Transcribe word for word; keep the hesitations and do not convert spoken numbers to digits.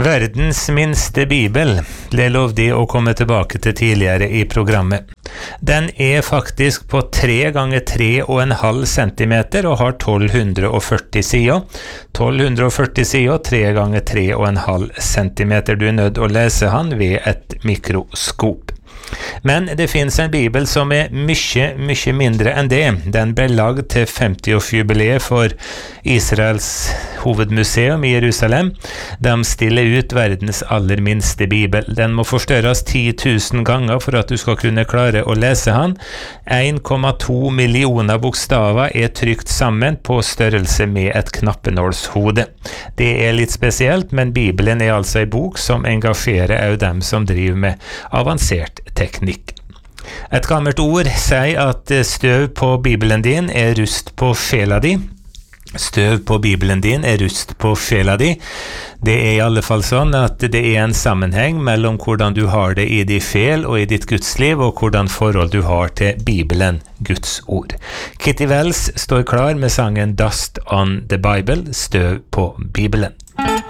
Verdens minste bibel, det lovde jeg å komme tilbake til tidligere i programmet. Den er faktisk på tre ganger tre og en halv centimeter og har tolv førti sider. tolv førti sider, tre ganger tre og en halv centimeter. Du er nødt å lese han ved et mikroskop. Men det finnes en bibel som er mye, mye mindre enn det. Den ble lagd til femti-årsjubileet for Israels hovedmuseum i Jerusalem. De stiller ut verdens aller minste bibel. Den må forstørres ti tusen ganger for at du skal kunne klare å lese han. en komma to millioner bokstaver er trykt sammen på størrelse med et knappenålshode. Det er litt spesielt, men Bibelen er altså en bok som engasjerer av dem som driver med avansert teknikk. Et gammelt ord sier at støv på Bibelen din er rust på sjela di. Støv på Bibelen din er rust på sjela di. Det er i alle fall sånn at det er en sammenheng mellom hvordan du har det i din sjel og i ditt gudsliv, og hvordan forhold du har til Bibelen, Guds ord. Kitty Wells står klar med sangen Dust on the Bible, støv på Bibelen.